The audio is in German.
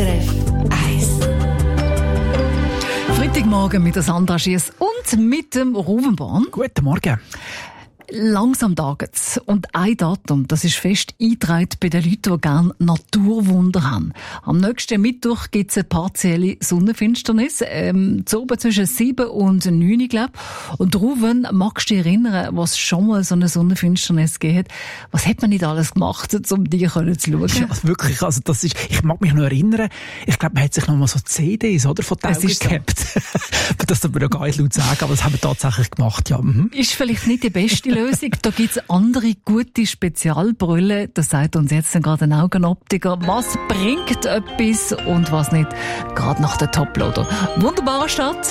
SRF 1. Freitagmorgen mit der Sandra Schiess und mit dem Ruben Born. Guten Morgen. Langsam taget's. Und ein Datum, das ist fest eingetragen bei den Leuten, die gerne Naturwunder haben. Am nächsten Mittwoch gibt's eine partielle Sonnenfinsternis. So oben zwischen 7 und 9, glaube ich. Und Ruben, magst du dich erinnern, was schon mal so eine Sonnenfinsternis gegeben hat? Was hat man nicht alles gemacht, um die zu schauen? Ja, wirklich. Also das ist, ich mag mich noch erinnern. Ich glaube, man hat sich noch mal so CDs, oder? Von Taugen gehabt. Das darf man ja gar nicht laut sagen, aber das haben wir tatsächlich gemacht, ja. Ist vielleicht nicht die beste Lösung. Da gibt's andere gute Spezialbrille. Das sagt uns jetzt gerade ein Augenoptiker. Was bringt etwas und was nicht? Gerade nach der Toploader. Wunderbarer Start.